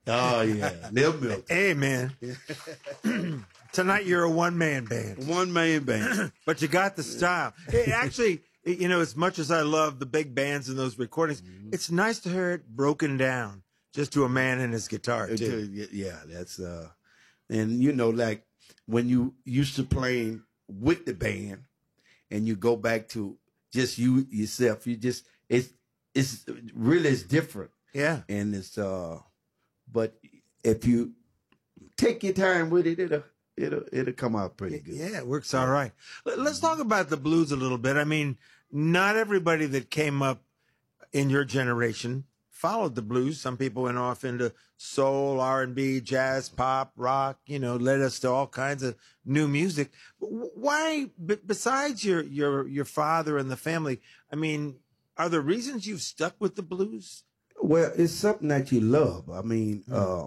Oh, yeah. Lil Milton. Hey, man. Tonight you're a one-man band. One-man band. But you got the style. Hey, actually, you know, as much as I love the big bands and those recordings, it's nice to hear it broken down just to a man and his guitar, too. Yeah, that's, and you know, like when you used to playing with the band and you go back to just you yourself, you just, it's really is different. Yeah. And it's, but if you take your time with it, it'll come out pretty good. Yeah, it works all right. Let's talk about the blues a little bit. I mean, not everybody that came up in your generation followed the blues. Some people went off into soul, R&B, jazz, pop, rock, you know, led us to all kinds of new music. Why, besides your father and the family, I mean, are there reasons you've stuck with the blues? Well, it's something that you love. I mean,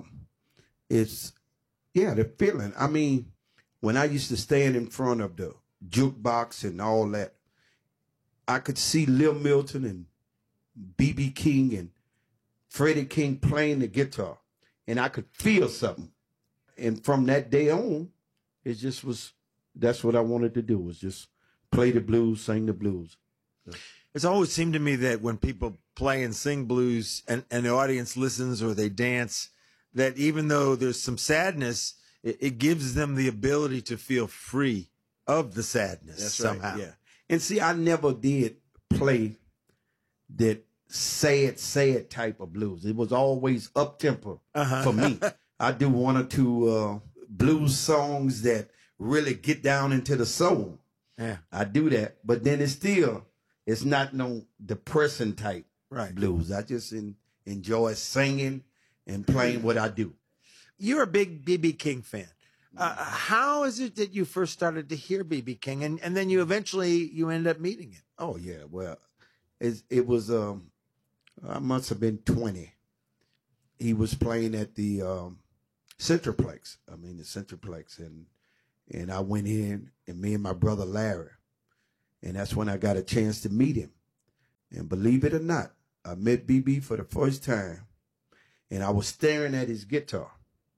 it's, yeah, the feeling. I mean, when I used to stand in front of the jukebox and all that, I could see Lil Milton and B.B. King and Freddie King playing the guitar, and I could feel something. And from that day on, it just was, that's what I wanted to do, was just play the blues, sing the blues. It's always seemed to me that when people play and sing blues and the audience listens or they dance, that even though there's some sadness, it gives them the ability to feel free of the sadness somehow. Right, yeah. And see, I never did play that say it type of blues. It was always up tempo for me. I do one or two blues songs that really get down into the soul. Yeah, I do that, but then it's not no depressing type blues. I just enjoy singing and playing what I do. You're a big B.B. King fan. How is it that you first started to hear B.B. King and then you ended up meeting him? Oh yeah, well, it was I must have been 20. He was playing at the Centroplex. I mean the Centroplex, and I went in, and me and my brother Larry, and that's when I got a chance to meet him. And believe it or not, I met BB for the first time, and I was staring at his guitar.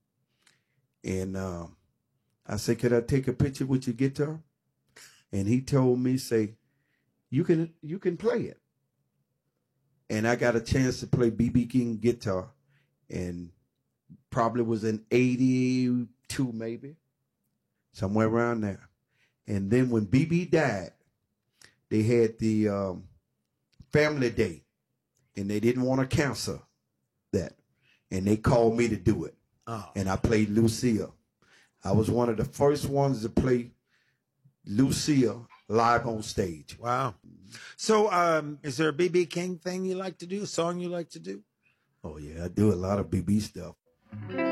And I said, "Can I take a picture with your guitar?" And he told me, "Say, you can play it." And I got a chance to play B.B. King guitar, and probably was in 82 maybe, somewhere around there. And then when B.B. died, they had the family day, and they didn't want to cancel that. And they called me to do it. Oh. And I played Lucille. I was one of the first ones to play Lucille live on stage. Wow. So is there a B.B. King thing you like to do, a song you like to do? Oh, yeah, I do a lot of BB stuff.